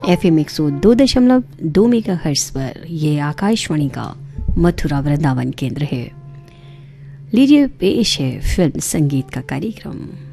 FM 102.2 megahertz पर यह आकाशवाणी का मथुरा वृंदावन केंद्र है। लीजिए पेश है फिल्म संगीत का कार्यक्रम।